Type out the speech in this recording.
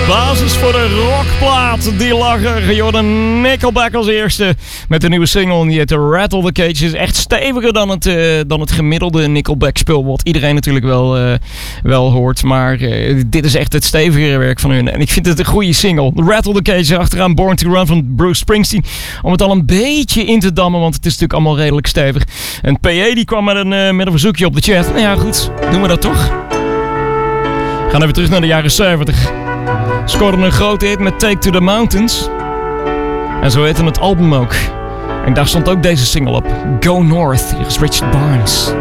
Basis voor de rockplaat, die lager. Jordan Nickelback als eerste met de nieuwe single. Die heet Rattle the Cage. Is echt steviger dan het gemiddelde Nickelback spul. Wat iedereen natuurlijk wel hoort. Maar dit is echt het stevigere werk van hun. En ik vind het een goede single. Rattle the Cage, achteraan Born to Run van Bruce Springsteen. Om het al een beetje in te dammen, want het is natuurlijk allemaal redelijk stevig. En PA die kwam met een verzoekje op de chat. Nou ja, goed. Doen we dat toch? We gaan even terug naar de jaren 70. Scoorden een grote hit met Take to the Mountains. En zo heette het album ook. En daar stond ook deze single op. Go North. Hier is Richard Barnes.